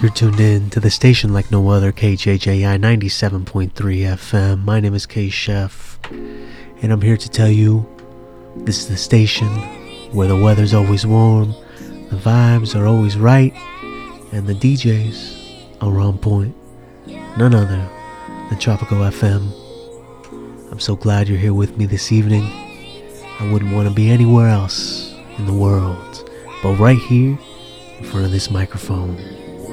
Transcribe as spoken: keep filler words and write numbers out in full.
You're tuned in to the station like no other, K J J I ninety-seven point three F M. My name is K-Chef, and I'm here to tell you this is the station where the weather's always warm, the vibes are always right, and the D Js are on point. None other than Tropical F M. I'm so glad you're here with me this evening. I wouldn't want to be anywhere else in the world but right here in front of this microphone.